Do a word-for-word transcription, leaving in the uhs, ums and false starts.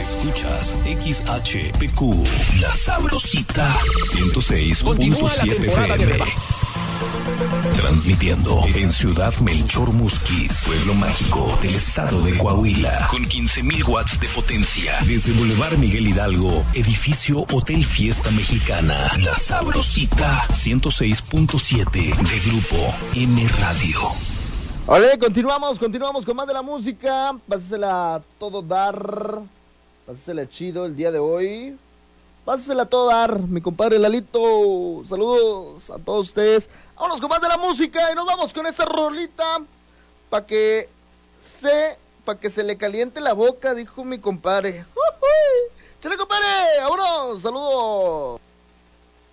Escuchas X H P Q, La Sabrosita, ciento seis punto siete F M. Transmitiendo en Ciudad Melchor Musquis, pueblo mágico del estado de Coahuila, con quince mil watts de potencia. Desde Boulevard Miguel Hidalgo, edificio Hotel Fiesta Mexicana. La Sabrosita, ciento seis punto siete de Grupo M Radio. Vale, continuamos, continuamos con más de la música. Pásasela a todo dar. Pásasela chido el día de hoy. Pásasela a todo dar, mi compadre Lalito. Saludos a todos ustedes. Vámonos con más de la música y nos vamos con esa rolita para que se, para que se le caliente la boca, dijo mi compadre. ¡Chale, compadre! ¡Vámonos! ¡Saludos!